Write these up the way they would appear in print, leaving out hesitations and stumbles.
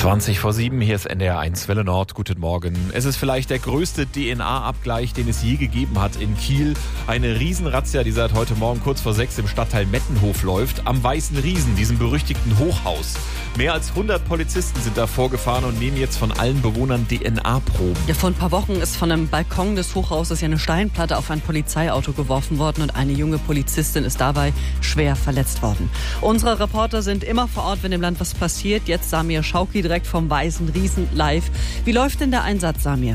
20:07, hier ist NDR 1 Welle Nord. Guten Morgen. Es ist vielleicht der größte DNA-Abgleich, den es je gegeben hat in Kiel. Eine Riesenrazzia, die seit heute Morgen kurz vor 6 im Stadtteil Mettenhof läuft. Am Weißen Riesen, diesem berüchtigten Hochhaus. Mehr als 100 Polizisten sind da vorgefahren und nehmen jetzt von allen Bewohnern DNA-Proben. Ja, vor ein paar Wochen ist von einem Balkon des Hochhauses ja eine Steinplatte auf ein Polizeiauto geworfen worden und eine junge Polizistin ist dabei schwer verletzt worden. Unsere Reporter sind immer vor Ort, wenn im Land was passiert. Jetzt Samir Schauki direkt vom Weißen Riesen live. Wie läuft denn der Einsatz, Samir?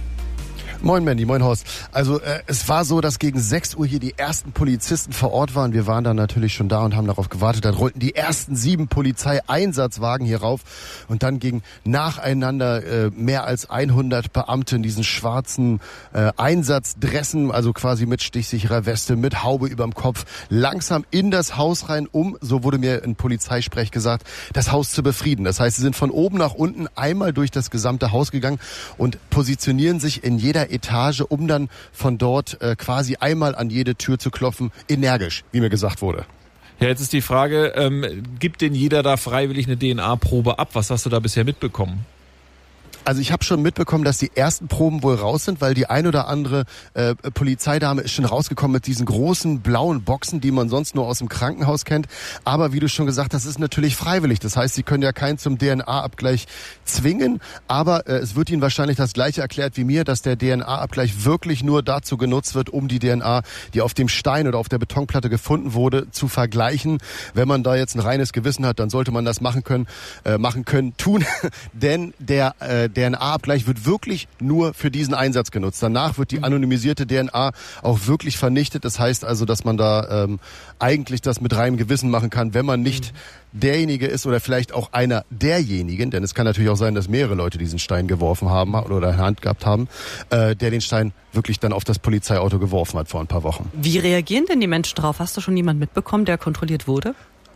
Moin Mandy, moin Horst. Also es war so, dass gegen 6 Uhr hier die ersten Polizisten vor Ort waren. Wir waren dann natürlich schon da und haben darauf gewartet. Dann rollten die ersten 7 Polizeieinsatzwagen hier rauf und dann gingen nacheinander mehr als 100 Beamte in diesen schwarzen Einsatzdressen, also quasi mit stichsicherer Weste, mit Haube überm Kopf, langsam in das Haus rein, so wurde mir in Polizeisprech gesagt, das Haus zu befrieden. Das heißt, sie sind von oben nach unten einmal durch das gesamte Haus gegangen und positionieren sich in jeder Etage, um dann von dort quasi einmal an jede Tür zu klopfen, energisch, wie mir gesagt wurde. Ja, jetzt ist die Frage, gibt denn jeder da freiwillig eine DNA-Probe ab? Was hast du da bisher mitbekommen? Also ich habe schon mitbekommen, dass die ersten Proben wohl raus sind, weil die ein oder andere Polizeidame ist schon rausgekommen mit diesen großen blauen Boxen, die man sonst nur aus dem Krankenhaus kennt. Aber wie du schon gesagt hast, ist natürlich freiwillig. Das heißt, sie können ja keinen zum DNA-Abgleich zwingen. Aber es wird ihnen wahrscheinlich das Gleiche erklärt wie mir, dass der DNA-Abgleich wirklich nur dazu genutzt wird, um die DNA, die auf dem Stein oder auf der Betonplatte gefunden wurde, zu vergleichen. Wenn man da jetzt ein reines Gewissen hat, dann sollte man das machen können, tun. Denn der DNA-Abgleich wird wirklich nur für diesen Einsatz genutzt. Danach wird die anonymisierte DNA auch wirklich vernichtet. Das heißt also, dass man da eigentlich das mit reinem Gewissen machen kann, wenn man nicht derjenige ist oder vielleicht auch einer derjenigen, denn es kann natürlich auch sein, dass mehrere Leute diesen Stein geworfen haben oder in der Hand gehabt haben, der den Stein wirklich dann auf das Polizeiauto geworfen hat vor ein paar Wochen. Wie reagieren denn die Menschen drauf? Hast du schon jemanden mitbekommen, der kontrolliert wurde?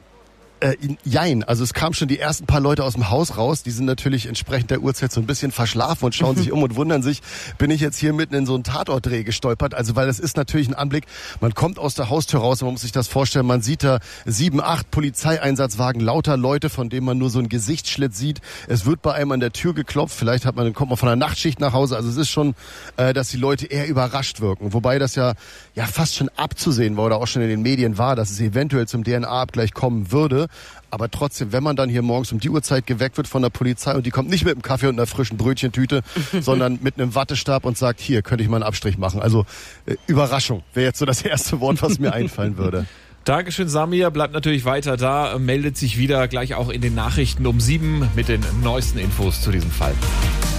Jein, also es kamen schon die ersten paar Leute aus dem Haus raus, die sind natürlich entsprechend der Uhrzeit so ein bisschen verschlafen und schauen sich um und wundern sich, bin ich jetzt hier mitten in so einen Tatortdreh gestolpert, also weil das ist natürlich ein Anblick, man kommt aus der Haustür raus und man muss sich das vorstellen, man sieht da 7, 8 Polizeieinsatzwagen, lauter Leute, von denen man nur so einen Gesichtsschlitt sieht, es wird bei einem an der Tür geklopft, vielleicht kommt man von der Nachtschicht nach Hause, also es ist schon, dass die Leute eher überrascht wirken, wobei das ja fast schon abzusehen war oder auch schon in den Medien war, dass es eventuell zum DNA-Abgleich kommen würde. Aber trotzdem, wenn man dann hier morgens um die Uhrzeit geweckt wird von der Polizei und die kommt nicht mit einem Kaffee und einer frischen Brötchentüte, sondern mit einem Wattestab und sagt, hier, könnte ich mal einen Abstrich machen. Also Überraschung wäre jetzt so das erste Wort, was mir einfallen würde. Dankeschön, Samir. Bleibt natürlich weiter da, meldet sich wieder gleich auch in den Nachrichten um 7 mit den neuesten Infos zu diesem Fall.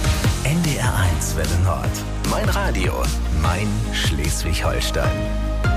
NDR 1 Welle Nord. Mein Radio, mein Schleswig-Holstein.